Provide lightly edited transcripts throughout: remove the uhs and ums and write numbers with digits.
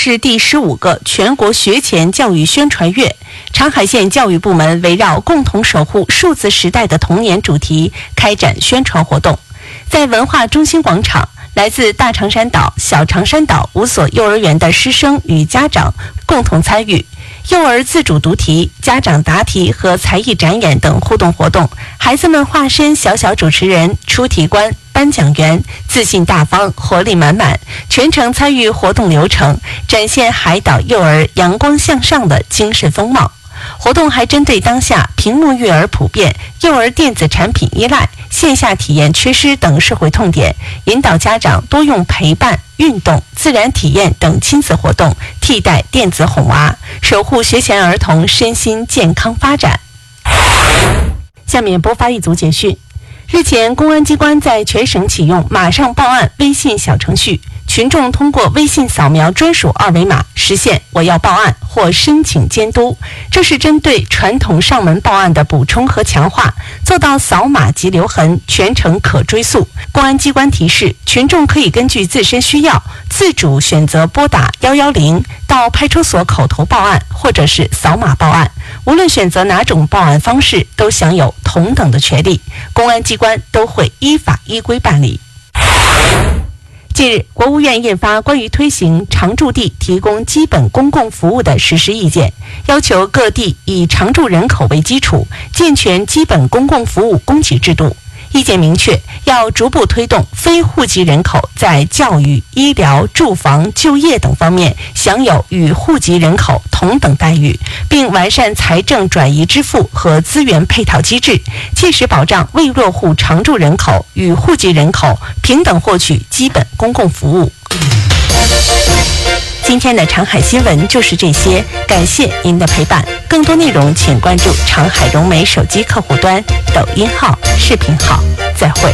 是第15个全国学前教育宣传月。长海县教育部门围绕共同守护数字时代的童年主题开展宣传活动。在文化中心广场，来自大长山岛、小长山岛5所幼儿园的师生与家长共同参与幼儿自主读题、家长答题和才艺展演等互动活动，孩子们化身小小主持人、出题官、颁奖员，自信大方、活力满满，全程参与活动流程，展现海岛幼儿阳光向上的精神风貌。活动还针对当下屏幕育儿普遍、幼儿电子产品依赖、线下体验缺失等社会痛点，引导家长多用陪伴、运动、自然体验等亲子活动替代电子哄娃，守护学前儿童身心健康发展。下面播发一组简讯。日前，公安机关在全省启用马上报案微信小程序，群众通过微信扫描专属二维码，实现我要报案或申请监督。这是针对传统上门报案的补充和强化，做到扫码即留痕，全程可追溯。公安机关提示，群众可以根据自身需要，自主选择拨打110，到派出所口头报案，或者是扫码报案。无论选择哪种报案方式，都享有同等的权利，公安机关都会依法依规办理。近日，国务院印发关于推行常住地提供基本公共服务的实施意见，要求各地以常住人口为基础，健全基本公共服务供给制度。意见明确，要逐步推动非户籍人口在教育、医疗、住房、就业等方面享有与户籍人口同等待遇，并完善财政转移支付和资源配套机制，切实保障未落户常住人口与户籍人口平等获取基本公共服务。今天的长海新闻就是这些，感谢您的陪伴。更多内容请关注长海融媒手机客户端、抖音号、视频号。再会。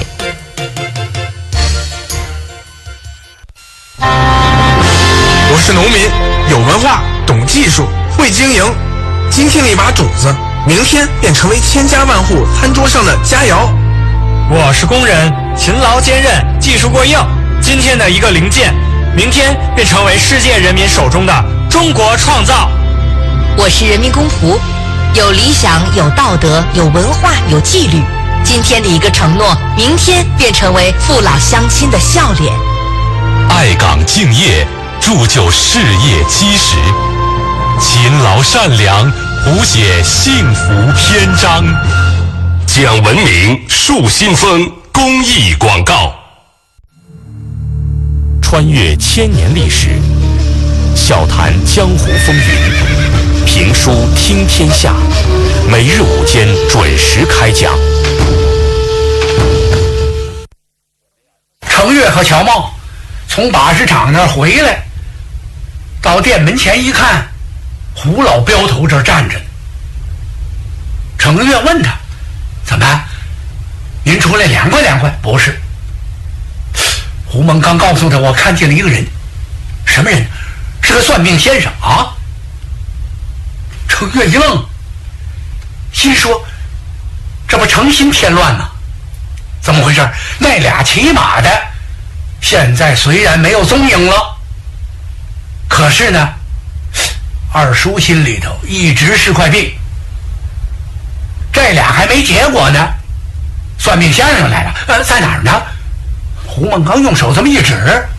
我是农民，有文化，懂技术，会经营。今天的一把种子，明天便成为千家万户餐桌上的佳肴。 我是工人，勤劳坚韧，技术过硬。今天的一个零件，明天便成为世界人民手中的中国创造。 我是人民公仆，有理想，有道德，有文化，有纪律。今天的一个承诺，明天便成为父老乡亲的笑脸。 爱岗敬业，铸就事业基石；勤劳善良，谱写幸福篇章。 讲文明，树新风，公益广告。 穿越千年历史，笑谈江湖风云，评书听天下，每日午间准时开讲。 程越和乔茂从把式场那儿回来，到店门前一看，胡老镖头这儿站着呢。程越问他：“怎么？您出来凉快凉快？”“不是。”胡蒙刚告诉他：“我看见了一个人。”“什么人？”“是个算命先生啊。”程越一愣，心说：“这不成心添乱吗？怎么回事？那俩骑马的现在虽然没有踪影了，可是呢，二叔心里头一直是块病。这俩还没结果呢，算命先生来了。在哪儿呢？”胡孟刚用手这么一指，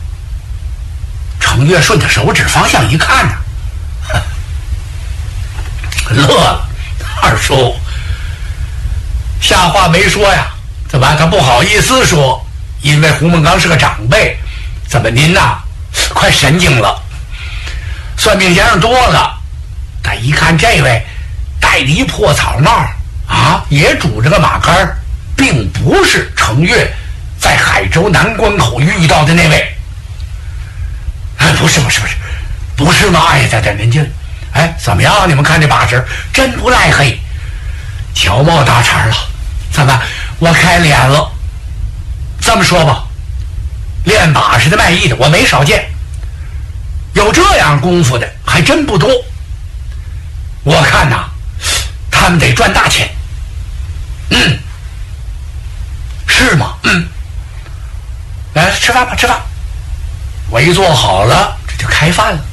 程越顺着手指方向一看呢，乐了。二叔，下话没说呀，怎么他不好意思说？因为胡孟刚是个长辈，怎么您呐，快神经了。算命先生多了，他一看这位戴着一破草帽啊，也拄着个马杆，并不是程越在海州南关口遇到的那位。不是吗？哎呀，在您这，怎么样？你们看这把式真不赖嘿。乔茂搭茬了，怎么我开脸了？这么说吧，练把式的卖艺的我没少见，有这样功夫的还真不多。我看呐，他们得赚大钱。是吗？来吃饭吧，吃饭。我一做好了，这就开饭了。